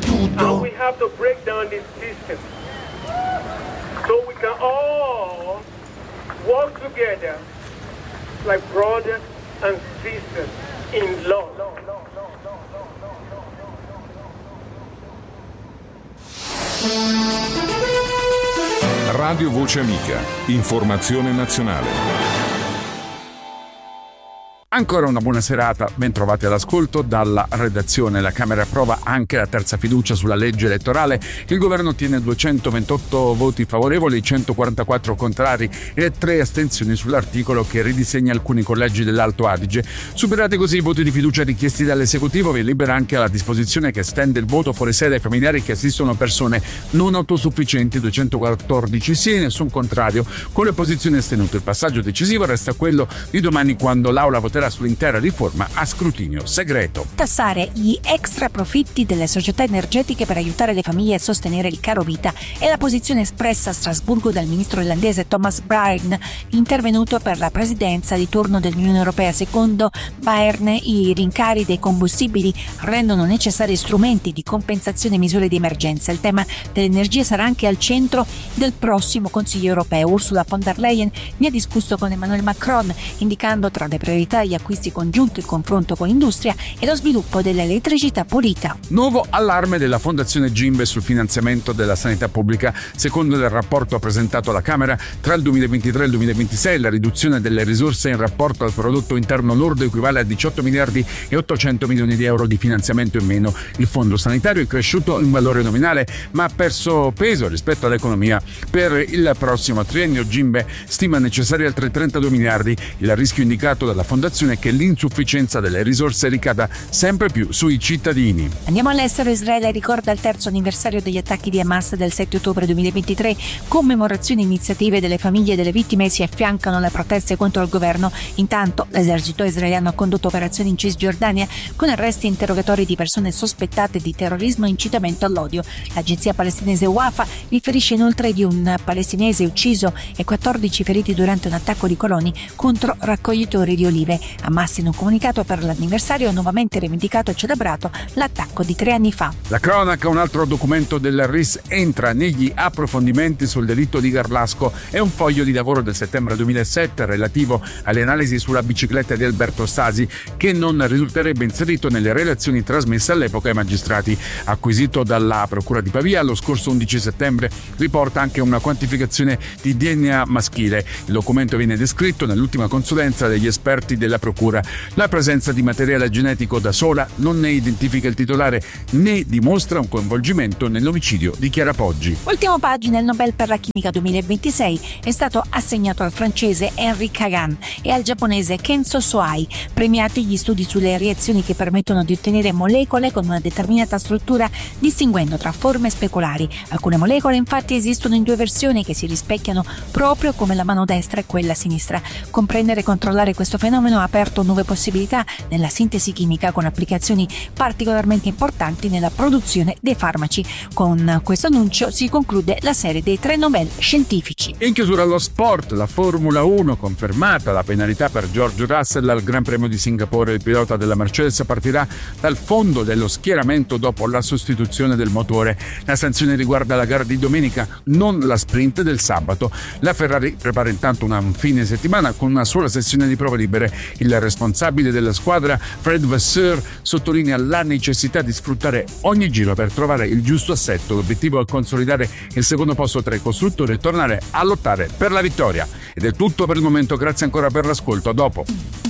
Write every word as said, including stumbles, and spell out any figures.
tutto. we have to break down this system so we can all work together like brothers and sisters in love. Radio Voce Amica, informazione nazionale. Ancora una buona serata, ben trovati all'ascolto dalla redazione. La Camera approva anche la terza fiducia sulla legge elettorale. Il governo ottiene duecentoventotto voti favorevoli, centoquarantaquattro contrari e tre astensioni sull'articolo che ridisegna alcuni collegi dell'Alto Adige. Superati così i voti di fiducia richiesti dall'esecutivo, vi libera anche la disposizione che estende il voto fuori sede ai familiari che assistono persone non autosufficienti, duecentoquattordici sì e nessun contrario, con le posizioni astenute. Il passaggio decisivo resta quello di domani, quando l'Aula voterà sull'intera riforma a scrutinio segreto. Tassare gli extra profitti delle società energetiche per aiutare le famiglie a sostenere il caro vita è la posizione espressa a Strasburgo dal ministro irlandese Thomas Byrne, intervenuto per la presidenza di turno dell'Unione Europea. Secondo Byrne, i rincari dei combustibili rendono necessari strumenti di compensazione e misure di emergenza. Il tema dell'energia sarà anche al centro del prossimo Consiglio Europeo. Ursula von der Leyen ne ha discusso con Emmanuel Macron, indicando tra le priorità gli acquisti congiunti, il confronto con l'industria e lo sviluppo dell'elettricità pulita. Nuovo allarme della Fondazione Gimbe sul finanziamento della sanità pubblica. Secondo il rapporto presentato alla Camera, tra il duemilaventitré e il duemilaventisei la riduzione delle risorse in rapporto al prodotto interno lordo equivale a diciotto miliardi e ottocento milioni di euro di finanziamento in meno. Il fondo sanitario è cresciuto in valore nominale, ma ha perso peso rispetto all'economia. Per il prossimo triennio Gimbe stima necessari altri trentadue miliardi. Il rischio indicato dalla Fondazione è che l'insufficienza delle risorse ricada sempre più sui cittadini. Andiamo all'estero. Israele ricorda il terzo anniversario degli attacchi di Hamas del sette ottobre duemilaventitré. Commemorazioni e iniziative delle famiglie delle vittime si affiancano alle proteste contro il governo. Intanto l'esercito israeliano ha condotto operazioni in Cisgiordania con arresti e interrogatori di persone sospettate di terrorismo e incitamento all'odio. L'agenzia palestinese Wafa riferisce inoltre di un palestinese ucciso e quattordici feriti durante un attacco di coloni contro raccoglitori di olive. Hamas, in un comunicato per l'anniversario, ha nuovamente rivendicato e celebrato l'attacco di tre anni fa. La cronaca, un altro documento del R I S entra negli approfondimenti sul delitto di Garlasco. È un foglio di lavoro del settembre duemilasette relativo alle analisi sulla bicicletta di Alberto Stasi, che non risulterebbe inserito nelle relazioni trasmesse all'epoca ai magistrati. Acquisito dalla Procura di Pavia lo scorso undici settembre, riporta anche una quantificazione di D N A maschile. Il documento viene descritto nell'ultima consulenza degli esperti della Procura. La presenza di materiale genetico da sola non ne identifica il titolare né dimostra un coinvolgimento nell'omicidio di Chiara Poggi. Ultima pagina. Il Nobel per la chimica duemilaventisei è stato assegnato al francese Henri Kagan e al giapponese Kenzo Soai, premiati gli studi sulle reazioni che permettono di ottenere molecole con una determinata struttura, distinguendo tra forme speculari. Alcune molecole infatti esistono in due versioni che si rispecchiano proprio come la mano destra e quella sinistra. Comprendere e controllare questo fenomeno ha aperto nuove possibilità nella sintesi chimica, con applicazioni particolarmente importanti nella produzione dei farmaci. Con questo annuncio si conclude la serie dei tre Nobel scientifici. In chiusura allo sport, la Formula uno confermata la penalità per George Russell al Gran Premio di Singapore. Il pilota della Mercedes partirà dal fondo dello schieramento dopo la sostituzione del motore. La sanzione riguarda la gara di domenica, non la sprint del sabato. La Ferrari prepara intanto una fine settimana con una sola sessione di prove libere. Il responsabile della squadra, Fred Vasseur, sottolinea la necessità di sfruttare ogni giro per trovare il giusto assetto. L'obiettivo è consolidare il secondo posto tra i costruttori e tornare a lottare per la vittoria. Ed è tutto per il momento, grazie ancora per l'ascolto, a dopo.